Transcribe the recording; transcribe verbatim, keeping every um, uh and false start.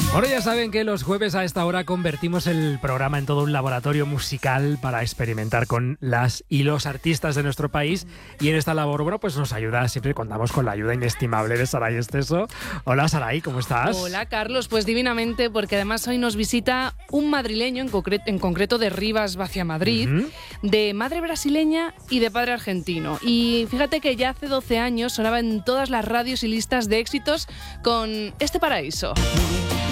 Bueno, ya saben que los jueves a esta hora convertimos el programa en todo un laboratorio musical para experimentar con las y los artistas de nuestro país, y en esta labor, bueno, pues nos ayuda, siempre contamos con la ayuda inestimable de Saray Esteso. Hola Saray, ¿cómo estás? Hola Carlos, pues divinamente, porque además hoy nos visita un madrileño, en, concre- en concreto de Rivas Vacia Madrid, uh-huh. de madre brasileña y de padre argentino. Y fíjate que ya hace doce años sonaba en todas las radios y listas de éxitos con este Paraíso.